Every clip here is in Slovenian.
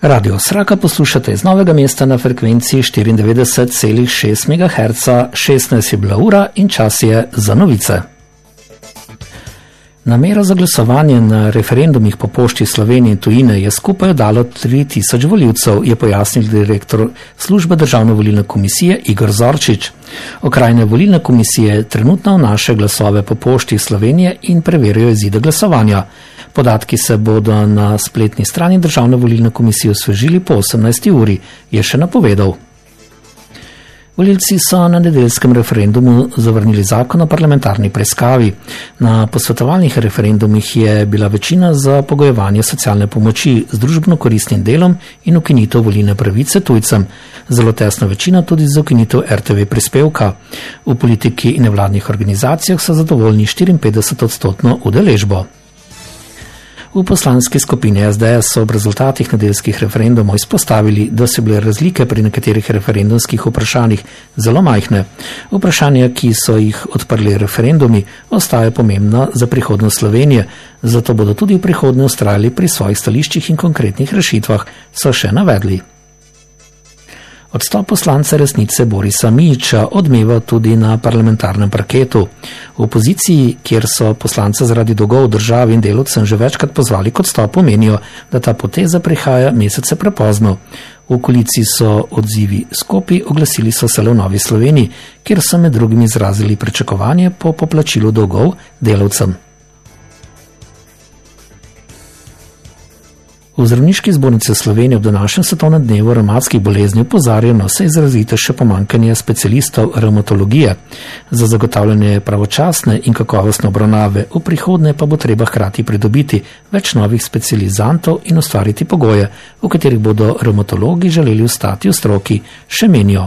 Radio Sraka poslušate iz Novega mesta na frekvenciji 94,6 MHz, 16 je bila ura in čas je za novice. Namero za glasovanje na referendumih po pošti Slovenije in tujine je skupaj dalo 3000 volivcev, je pojasnil direktor službe Državne volilne komisije Igor Zorčič. Okrajne volilne komisije trenutno vnašajo glasove po pošti Slovenije in preverjajo izide glasovanja. Podatki se bodo na spletni strani Državne volilne komisije osvežili po 18. uri, je še napovedal. Volilci so na nedeljskem referendumu zavrnili zakon o parlamentarni preiskavi. Na posvetovalnih referendumih je bila večina za pogojevanje socialne pomoči z družbeno koristnim delom in ukinitev volilne pravice tujcem. Zelo tesna večina tudi za ukinitev RTV prispevka. V politiki in nevladnih organizacijah so zadovoljni 54% udeležbo. V poslanski skupini SDS so ob rezultatih nedeljskih referendumov izpostavili, da so bile razlike pri nekaterih referendumskih vprašanjih zelo majhne. Vprašanja, ki so jih odprli referendumi, ostajajo pomembna za prihodnost Slovenije, zato bodo tudi v prihodnje vztrajali pri svojih stališčih in konkretnih rešitvah, so še navedli. Odstop poslanca Resnice Borisa Mijića odmeva tudi na parlamentarnem parketu. V opoziciji, kjer so poslance zaradi dolgov državi in delavcem že večkrat pozvali k odstopu, menijo, da ta poteza prihaja mesece prepozno. V koaliciji so odzivi skopi, oglasili so se le v Novi Sloveniji, kjer so med drugim izrazili pričakovanje po poplačilu dolgov delavcem. V Zdravniški zbornici Slovenije ob današnjem svetovnem dnevu revmatskih bolezni opozarjajo na vse izrazitejše pomanjkanje specialistov revmatologije. Za zagotavljanje pravočasne in kakovostne obravnave v prihodnje pa bo treba hkrati pridobiti več novih specializantov in ustvariti pogoje, v katerih bodo revmatologi želeli ostati v stroki, še menijo.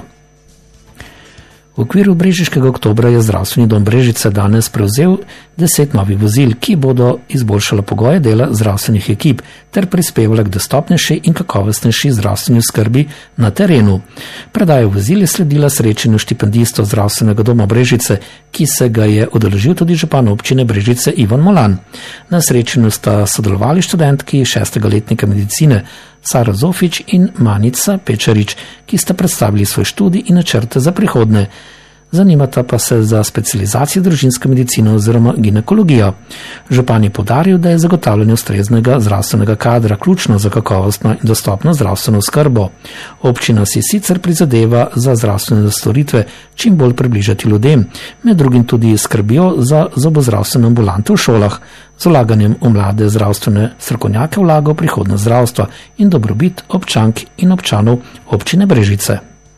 V okviru Brežiškega oktobra je Zdravstveni dom Brežice danes prevzel 10 novih vozil, ki bodo izboljšala pogoje dela zdravstvenih ekip ter prispevala k dostopnejši in kakovostnejši zdravstveni skrbi na terenu. Predaja vozil je sledila srečanju štipendistov Zdravstvenega doma Brežice, ki se ga je udeležil tudi župan občine Brežice Ivan Molan. Na srečanju sta sodelovali študentki 6. letnika medicine Sara Zofič in Manica Pečarič, ki sta predstavili svoj študij in načrte za prihodnje. Zanimata pa se za specializacijo družinske medicine oziroma ginekologijo. Župan je poudaril, da je zagotavljanje ustreznega zdravstvenega kadra ključno za kakovostno in dostopno zdravstveno skrbo. Občina si sicer prizadeva za zdravstvene storitve čim bolj približati ljudem, med drugim tudi skrbijo za zobozdravstvene ambulante v šolah. Z vlaganjem v mlade zdravstvene strokovnjake vlaga v prihodnost zdravstva in dobrobit občank in občanov občine Brežice.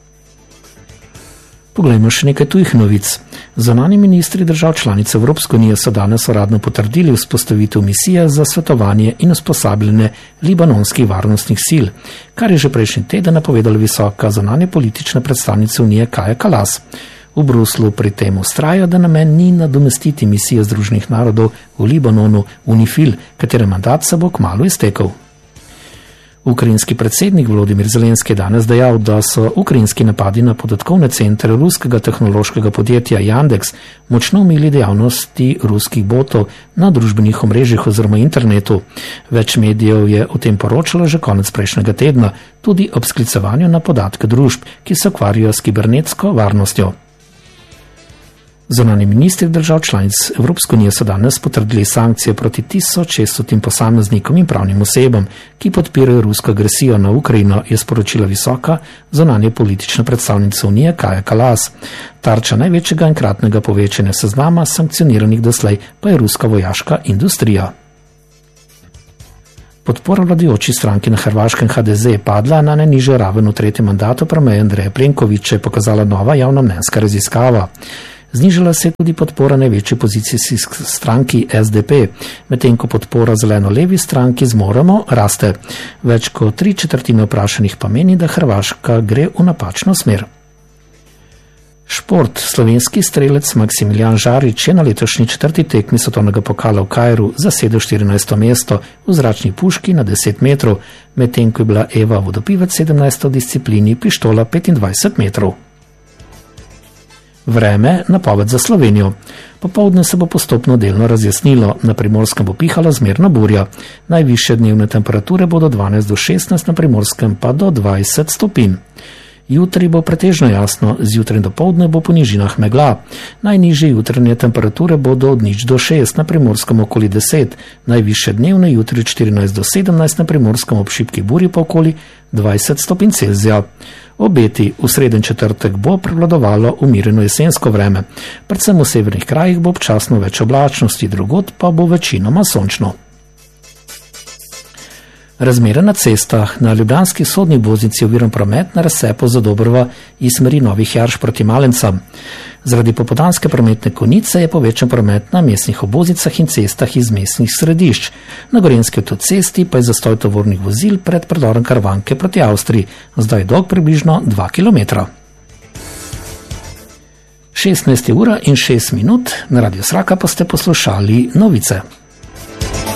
Poglejmo še nekaj tujih novic. Zunanji ministri držav članic Evropske unije so danes uradno potrdili vzpostavitev misije za svetovanje in usposabljanje libanonskih varnostnih sil, kar je že prejšnji teden napovedala visoka zunanja politična predstavnica Unije Kaja Kalas. V Bruslu pri tem vztraja, da namen ni nadomestiti misije Združenih narodov v Libanonu UNIFIL, katere mandat se bo kmalu iztekel. Ukrajinski predsednik Volodymyr Zelenski je danes dejal, da so ukrajinski napadi na podatkovne centre ruskega tehnološkega podjetja Yandex močno omejili dejavnosti ruskih botov na družbenih omrežjih oziroma internetu. Več medijev je o tem poročalo že konec prejšnjega tedna, tudi ob sklicevanju na podatke družb, ki se ukvarjajo s kibernetsko varnostjo. Zunanji ministri držav članic Evropske unije so danes potrdili sankcije proti 1600 posameznikom in pravnim osebam, ki podpirajo rusko agresijo na Ukrajino, je sporočila visoka zunanja politična predstavnica Unije Kaja Kalas. Tarča največjega enkratnega povečanja seznama sankcioniranih doslej pa je ruska vojaška industrija. Podpora vladajoči stranki na Hrvaškem HDZ je padla na najnižjo raven v tretjem mandatu premierja Andreja Plenkovića, je pokazala nova javnomnenjska raziskava. Znižala se je tudi podpora največji opozicijski stranki SDP, medtem ko podpora zeleno-levi stranki Zmoremo raste. Več kot 3/4 vprašanih pa meni, da Hrvaška gre v napačno smer. Šport. Slovenski strelec Maksimilijan Žarič je na letošnji 4. tekmi svetovnega pokala v Kairu zasedel 14. mesto v zračni puški na 10 metrov, medtem ko je bila Eva Vodopivec 17. v disciplini pištola 25 metrov. Vreme, napoved za Slovenijo. Popoldne se bo postopno delno razjasnilo, na Primorskem bo pihala zmerna burja. Najvišje dnevne temperature bodo 12 do 16, na Primorskem pa do 20 stopinj. Jutri bo pretežno jasno, zjutraj do poldne bo po nižinah megla. Najnižje jutranje temperature bodo od 0 do 6, na Primorskem okoli 10, najvišje dnevne jutri od 14 do 17, na Primorskem ob šibki burji pa okoli 20 stopinj Celzija. Obeti v sreden četrtek bo prevladovalo umirjeno jesensko vreme. Predvsem v severnih krajih bo občasno več oblačnosti, drugod pa bo večinoma sončno. Razmere na cestah. Na ljubljanski sodni obvoznici oviran promet na razcepu Zadobrova iz smeri Novih Jarš proti Malencam. Zaradi popoldanske prometne konice je povečan promet na mestnih obvoznicah in cestah iz mestnih središč. Na Gorenjski avtocesti pa je zastoj tovornih vozil pred predorom Karavanke proti Avstriji, zdaj dolg približno 2 km. 16:06, na Radio Sraka pa ste poslušali novice.